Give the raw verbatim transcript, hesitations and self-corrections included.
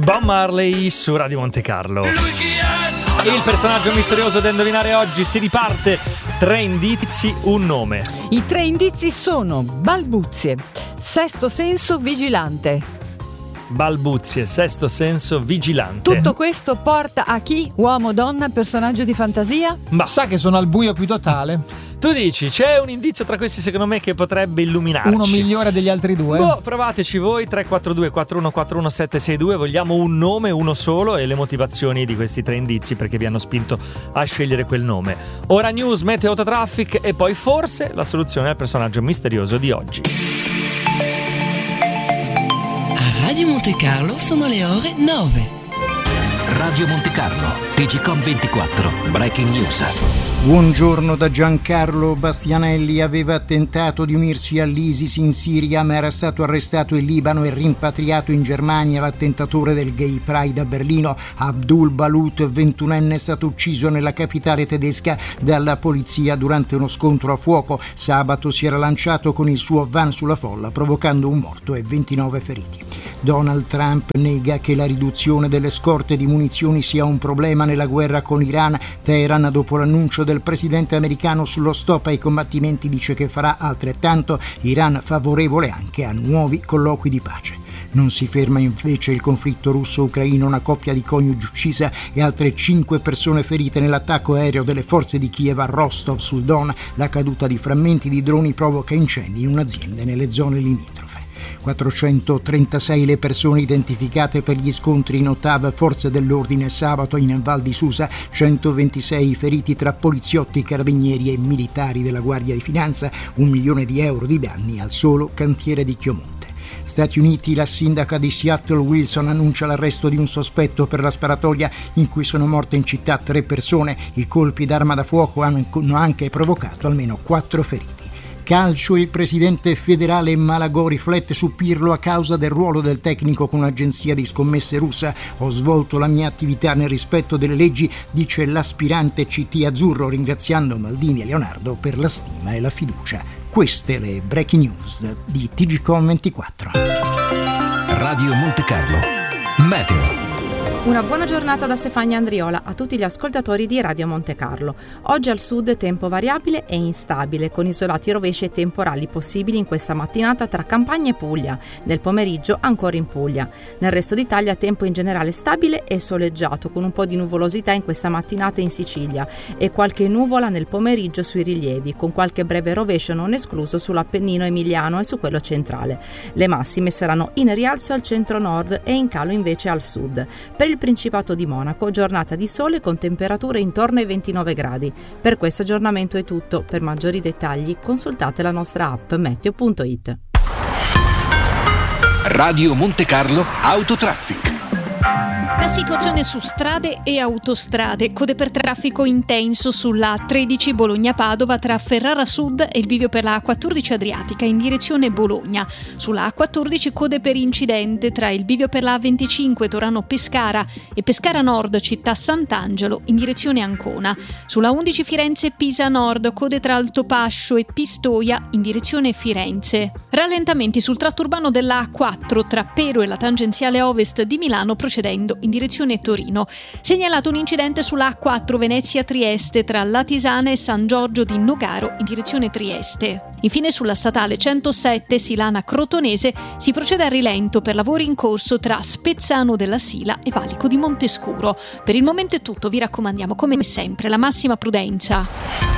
Bob Marley su Radio Monte Carlo. Il personaggio misterioso da indovinare oggi si riparte. Tre indizi, un nome. I tre indizi sono balbuzie, sesto senso, vigilante. Balbuzie, sesto senso, vigilante. Tutto questo porta a chi? Uomo, donna, personaggio di fantasia? Ma sa che sono al buio più totale. Tu dici, c'è un indizio tra questi secondo me che potrebbe illuminarci. Uno migliore degli altri due? Boh, provateci voi, tre quattro due quattro uno quattro uno sette sei due. Vogliamo un nome, uno solo, e le motivazioni di questi tre indizi perché vi hanno spinto a scegliere quel nome. Ora news, meteo, autotraffic e poi forse la soluzione al personaggio misterioso di oggi. A Radio Monte Carlo sono le ore nove. Radio Monte Carlo, T G Com ventiquattro, Breaking News. Buongiorno da Giancarlo Bastianelli. Aveva tentato di unirsi all'ISIS in Siria, ma era stato arrestato in Libano e rimpatriato in Germania. L'attentatore del Gay Pride a Berlino, Abdul Balut, ventunenne, è stato ucciso nella capitale tedesca dalla polizia durante uno scontro a fuoco. Sabato si era lanciato con il suo van sulla folla, provocando un morto e ventinove feriti. Donald Trump nega che la riduzione delle scorte di munizioni sia un problema nella guerra con Iran. Teheran, dopo l'annuncio del presidente americano sullo stop ai combattimenti, dice che farà altrettanto. Iran favorevole anche a nuovi colloqui di pace. Non si ferma invece il conflitto russo-ucraino, una coppia di coniugi uccisa e altre cinque persone ferite nell'attacco aereo delle forze di Kiev a Rostov sul Don. La caduta di frammenti di droni provoca incendi in un'azienda nelle zone limitrofe. quattrocentotrentasei le persone identificate per gli scontri in Ottawa, forze dell'ordine sabato in Val di Susa, centoventisei feriti tra poliziotti, carabinieri e militari della Guardia di Finanza, un milione di euro di danni al solo cantiere di Chiomonte. Stati Uniti, la sindaca di Seattle Wilson annuncia l'arresto di un sospetto per la sparatoria in cui sono morte in città tre persone. I colpi d'arma da fuoco hanno anche provocato almeno quattro feriti. Calcio, il presidente federale Malagò riflette su Pirlo a causa del ruolo del tecnico con un'agenzia di scommesse russa. Ho svolto la mia attività nel rispetto delle leggi, dice l'aspirante C T azzurro, ringraziando Maldini e Leonardo per la stima e la fiducia. Queste le breaking news di T G Com ventiquattro. Radio Monte Carlo, meteo. Una buona giornata da Stefania Andriola a tutti gli ascoltatori di Radio Monte Carlo. Oggi al sud tempo variabile e instabile, con isolati rovesci e temporali possibili in questa mattinata tra Campania e Puglia. Nel pomeriggio ancora in Puglia. Nel resto d'Italia tempo in generale stabile e soleggiato, con un po' di nuvolosità in questa mattinata in Sicilia e qualche nuvola nel pomeriggio sui rilievi, con qualche breve rovescio non escluso sull'Appennino emiliano e su quello centrale. Le massime saranno in rialzo al centro-nord e in calo invece al sud. Per il Principato di Monaco, giornata di sole con temperature intorno ai ventinove gradi. Per questo aggiornamento è tutto. Per maggiori dettagli consultate la nostra app meteo punto it. Radio Monte Carlo Autotraffic. La situazione su strade e autostrade. Code per traffico intenso sulla A tredici Bologna-Padova tra Ferrara Sud e il bivio per la A quattordici Adriatica in direzione Bologna. Sulla A quattordici code per incidente tra il bivio per la A venticinque Torano-Pescara e Pescara Nord Città Sant'Angelo in direzione Ancona. Sulla undici Firenze-Pisa Nord code tra Altopascio e Pistoia in direzione Firenze. Rallentamenti sul tratto urbano della A quattro tra Pero e la tangenziale ovest di Milano procedendo in direzione Torino. Segnalato un incidente sulla A quattro Venezia-Trieste tra Latisana e San Giorgio di Nogaro in direzione Trieste. Infine sulla statale centosette Silana-Crotonese si procede a rilento per lavori in corso tra Spezzano della Sila e Valico di Montescuro. Per il momento è tutto, vi raccomandiamo come sempre la massima prudenza.